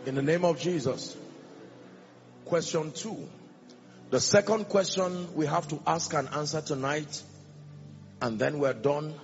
In the name of Jesus. Question 2. The second question we have to ask and answer tonight, and then we're done.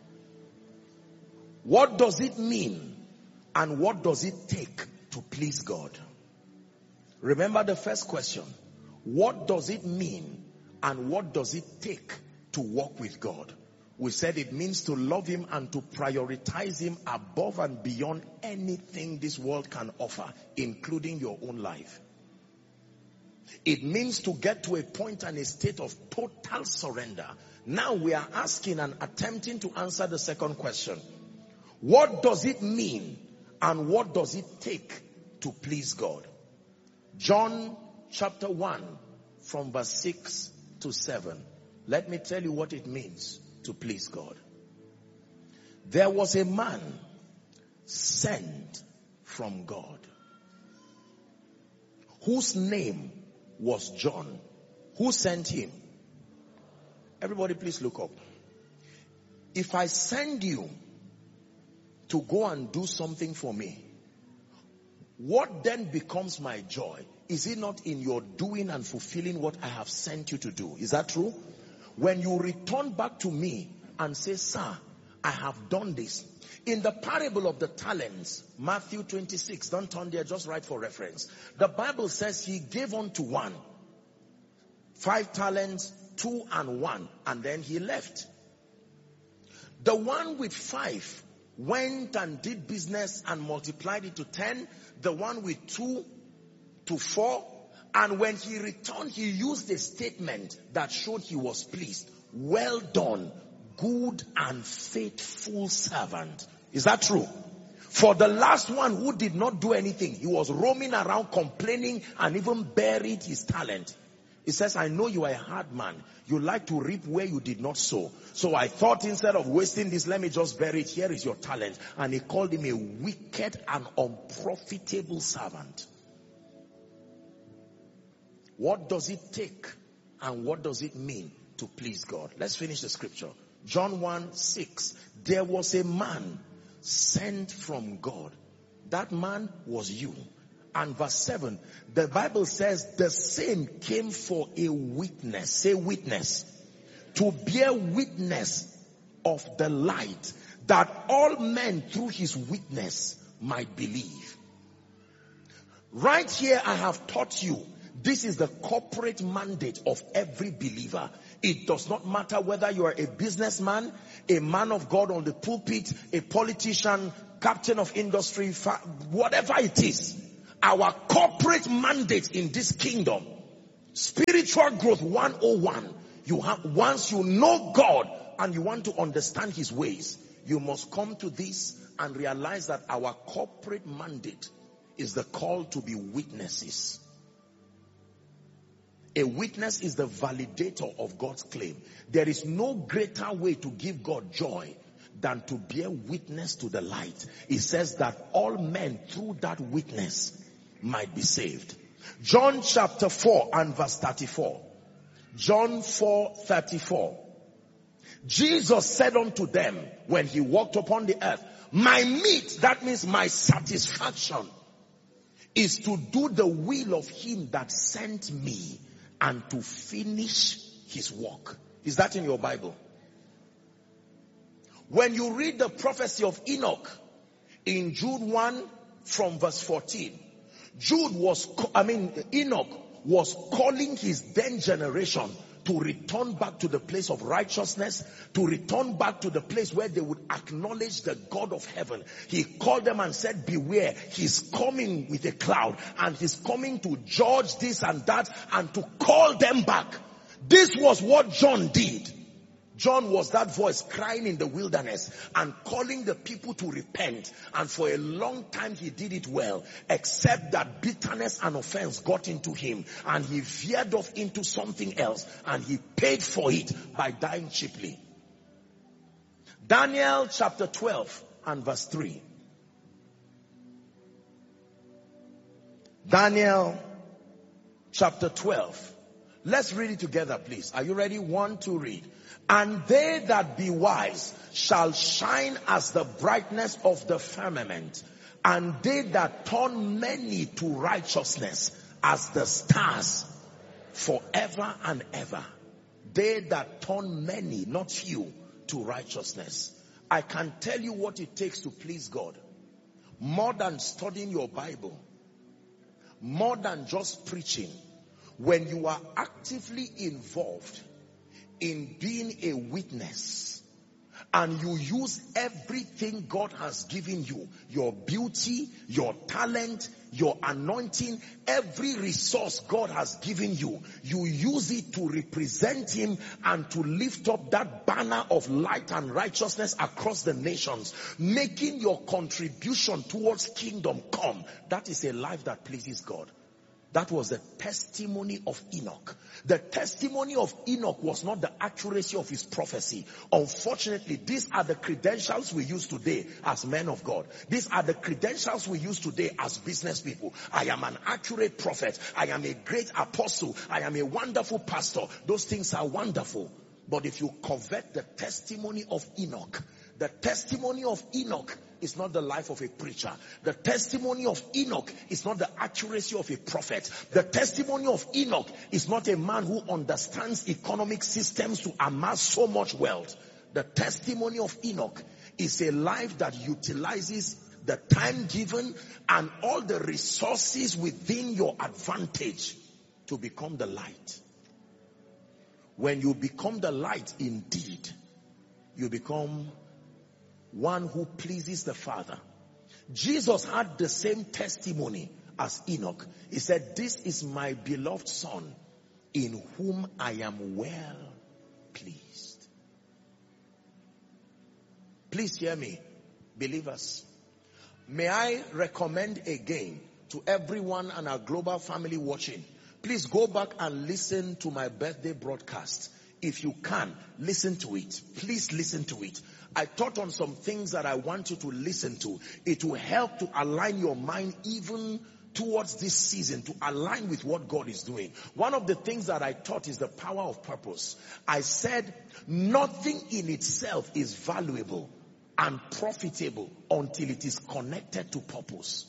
What does it mean and what does it take to please God? Remember the first question. What does it mean and what does it take to walk with God? We said it means to love Him and to prioritize Him above and beyond anything this world can offer, including your own life. It means to get to a point and a state of total surrender. Now we are asking and attempting to answer the second question. What does it mean and what does it take to please God? John chapter 1 from verse 6 to 7. Let me tell you what it means to please God. There was a man sent from God whose name was John. Who sent him? Everybody please look up. If I send you to go and do something for me, what then becomes my joy? Is it not in your doing and fulfilling what I have sent you to do? Is that true? When you return back to me and say, sir, I have done this. In the parable of the talents, Matthew 26, don't turn there, just write for reference. The Bible says he gave unto one 5 talents, 2 and 1, and then he left. The one with 5 went and did business and multiplied it to 10. The one with 2 to 4. And when he returned, he used a statement that showed he was pleased. Well done, good and faithful servant. Is that true? For the last one who did not do anything, he was roaming around complaining and even buried his talent. He says, I know you are a hard man. You like to reap where you did not sow. So I thought instead of wasting this, let me just bury it. Here is your talent. And he called him a wicked and unprofitable servant. What does it take and what does it mean to please God? Let's finish the scripture. John 1:6. There was a man sent from God. That man was you. And verse 7, the Bible says the same came for a witness. Say witness. To bear witness of the light, that all men through his witness might believe. Right here I have taught you, this is the corporate mandate of every believer. It does not matter whether you are a businessman, a man of God on the pulpit, a politician, captain of industry, whatever it is. Our corporate mandate in this kingdom, spiritual growth 101. Once you know God and you want to understand his ways, you must come to this and realize that our corporate mandate is the call to be witnesses. A witness is the validator of God's claim. There is no greater way to give God joy than to bear witness to the light. It says that all men through that witness might be saved. John chapter 4 and verse 34. John 4:34. Jesus said unto them when he walked upon the earth, my meat, that means my satisfaction, is to do the will of him that sent me and to finish his work. Is that in your Bible? When you read the prophecy of Enoch in Jude 1 from verse 14, Enoch was calling his then generation to return back to the place of righteousness, to return back to the place where they would acknowledge the God of heaven. He called them and said, beware, he's coming with a cloud and he's coming to judge this and that and to call them back. This was what John did. John was that voice crying in the wilderness and calling the people to repent. And for a long time he did it well, except that bitterness and offense got into him and he veered off into something else and he paid for it by dying cheaply. Daniel chapter 12 and verse 3. Daniel chapter 12. Let's read it together, please. Are you ready? 1, 2, read. And they that be wise shall shine as the brightness of the firmament, And they that turn many to righteousness as the stars forever and ever. They that turn many, not few, to righteousness. I can tell you what it takes to please God. More than studying your Bible. More than just preaching. When you are actively involved in being a witness, and you use everything God has given you, your beauty, your talent, your anointing, every resource God has given you, you use it to represent Him and to lift up that banner of light and righteousness across the nations, making your contribution towards kingdom come. That is a life that pleases God. That was the testimony of Enoch. The testimony of Enoch was not the accuracy of his prophecy. Unfortunately, these are the credentials we use today as men of God. These are the credentials we use today as business people. I am an accurate prophet. I am a great apostle. I am a wonderful pastor. Those things are wonderful. But if you covet the testimony of Enoch, the testimony of Enoch is not the life of a preacher. The testimony of Enoch is not the accuracy of a prophet. The testimony of Enoch is not a man who understands economic systems to amass so much wealth. The testimony of Enoch is a life that utilizes the time given and all the resources within your advantage to become the light. When you become the light indeed, you become one who pleases the Father. Jesus had the same testimony as Enoch. He said, "This is my beloved Son, in whom I am well pleased." Please hear me, believers. May I recommend again to everyone and our global family watching, please go back and listen to my birthday broadcast. If you can, listen to it. Please listen to it. I taught on some things that I want you to listen to. It will help to align your mind even towards this season, to align with what God is doing. One of the things that I taught is the power of purpose. I said nothing in itself is valuable and profitable until it is connected to purpose.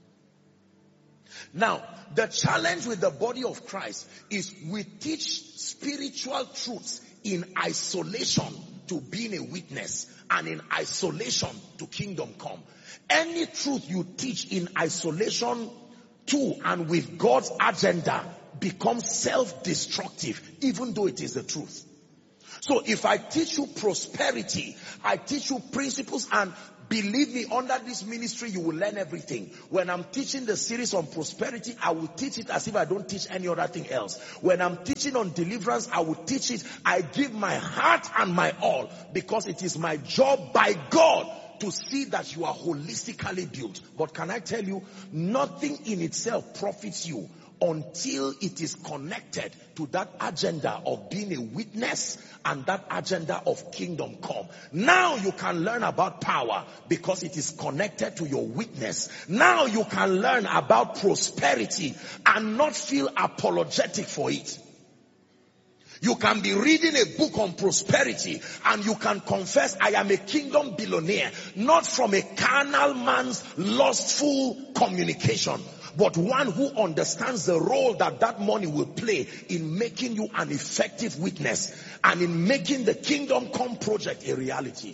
Now, the challenge with the body of Christ is we teach spiritual truths in isolation to being a witness, and in isolation to kingdom come. Any truth you teach in isolation to and with God's agenda becomes self-destructive, even though it is the truth. So if I teach you prosperity, I teach you principles, and believe me, under this ministry, you will learn everything. When I'm teaching the series on prosperity, I will teach it as if I don't teach any other thing else. When I'm teaching on deliverance, I will teach it. I give my heart and my all, because it is my job by God to see that you are holistically built. But can I tell you, nothing in itself profits you until it is connected to that agenda of being a witness and that agenda of kingdom come. Now you can learn about power because it is connected to your witness. Now you can learn about prosperity and not feel apologetic for it. You can be reading a book on prosperity and you can confess, I am a kingdom billionaire, not from a carnal man's lustful communication, but one who understands the role that that money will play in making you an effective witness and in making the Kingdom Come project a reality.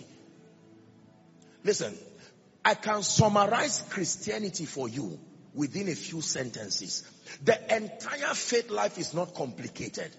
Listen, I can summarize Christianity for you within a few sentences. The entire faith life is not complicated.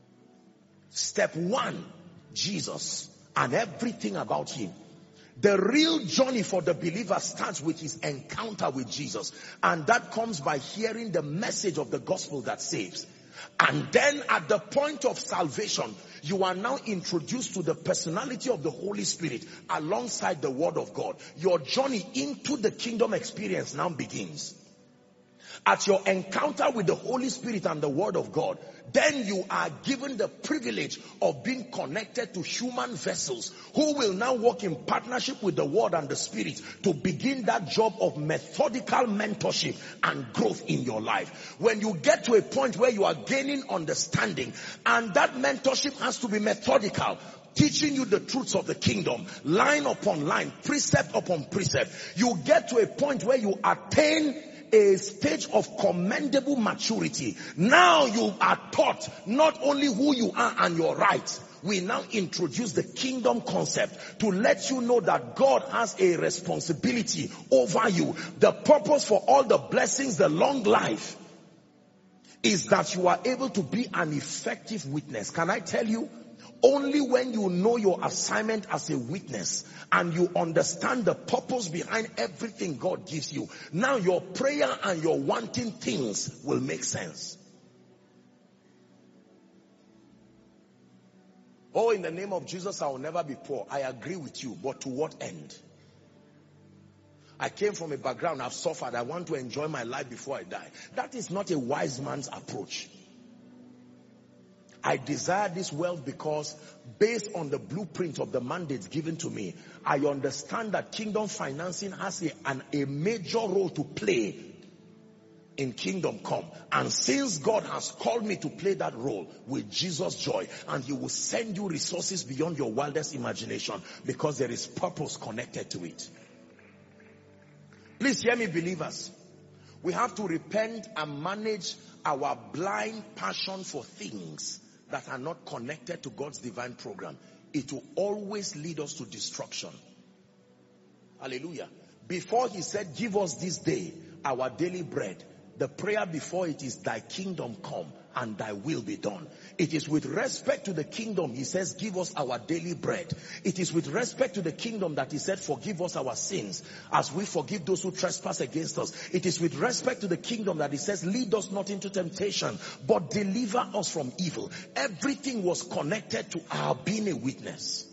Step one, Jesus and everything about him. The real journey for the believer starts with his encounter with Jesus. And that comes by hearing the message of the gospel that saves. And then at the point of salvation, you are now introduced to the personality of the Holy Spirit alongside the Word of God. Your journey into the kingdom experience now begins. At your encounter with the Holy Spirit and the Word of God, then you are given the privilege of being connected to human vessels who will now work in partnership with the Word and the Spirit to begin that job of methodical mentorship and growth in your life. When you get to a point where you are gaining understanding, and that mentorship has to be methodical, teaching you the truths of the kingdom, line upon line, precept upon precept. You get to a point where you attain a stage of commendable maturity. Now you are taught not only who you are and your rights. We now introduce the kingdom concept to let you know that God has a responsibility over you. The purpose for all the blessings, the long life, is that you are able to be an effective witness. Can I tell you? Only when you know your assignment as a witness and you understand the purpose behind everything God gives you, now your prayer and your wanting things will make sense. Oh, in the name of Jesus, I will never be poor. I agree with you, but to what end? I came from a background, I've suffered, I want to enjoy my life before I die. That is not a wise man's approach. I desire this wealth because based on the blueprint of the mandates given to me, I understand that kingdom financing has a major role to play in kingdom come. And since God has called me to play that role with Jesus' joy, and he will send you resources beyond your wildest imagination because there is purpose connected to it. Please hear me, believers. We have to repent and manage our blind passion for things that are not connected to God's divine program. It will always lead us to destruction. Hallelujah. Before he said, give us this day our daily bread, the prayer before it is, thy kingdom come and thy will be done. It is with respect to the kingdom he says, give us our daily bread. It is with respect to the kingdom that he said, forgive us our sins as we forgive those who trespass against us. It is with respect to the kingdom that he says, lead us not into temptation, but deliver us from evil. Everything was connected to our being a witness.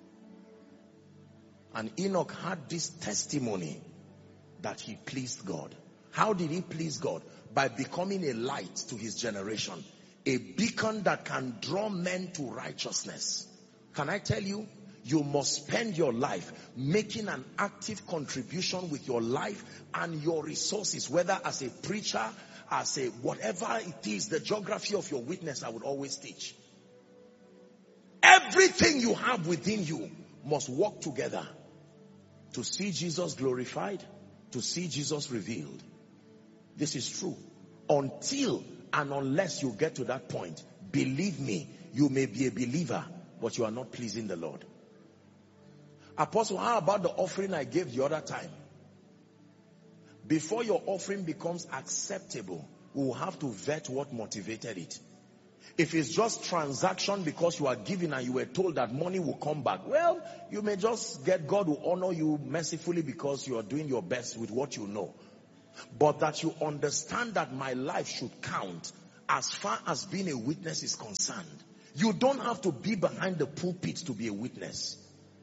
And Enoch had this testimony that he pleased God. How did he please God? By becoming a light to his generation. A beacon that can draw men to righteousness. Can I tell you? You must spend your life making an active contribution with your life and your resources. Whether as a preacher, as a whatever it is, the geography of your witness I would always teach. Everything you have within you must work together to see Jesus glorified, to see Jesus revealed. This is true. Until and unless you get to that point, believe me, you may be a believer, but you are not pleasing the Lord. Apostle, how about the offering I gave the other time? Before your offering becomes acceptable, we will have to vet what motivated it. If it's just transaction because you are giving and you were told that money will come back, well, you may just get God will honor you mercifully because you are doing your best with what you know. But that you understand that my life should count as far as being a witness is concerned. You don't have to be behind the pulpit to be a witness.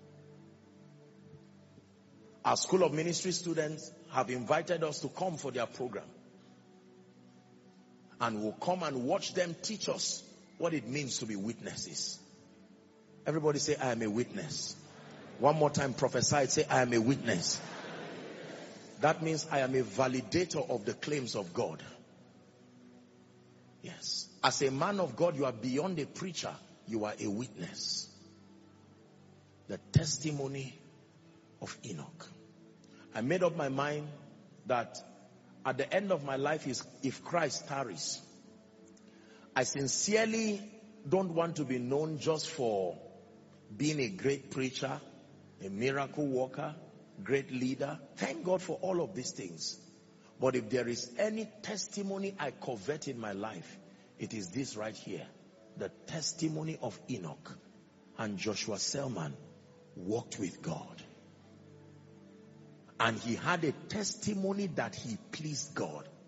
Our School of Ministry students have invited us to come for their program. And we'll come and watch them teach us what it means to be witnesses. Everybody say, I am a witness. One more time, prophesy, say, I am a witness. That means I am a validator of the claims of God. Yes. As a man of God, you are beyond a preacher. You are a witness. The testimony of Enoch. I made up my mind that at the end of my life is if Christ tarries. I sincerely don't want to be known just for being a great preacher, a miracle worker, great leader. Thank God for all of these things. But if there is any testimony I covet in my life, it is this right here. The testimony of Enoch. And Joshua Selman walked with God. And he had a testimony that he pleased God.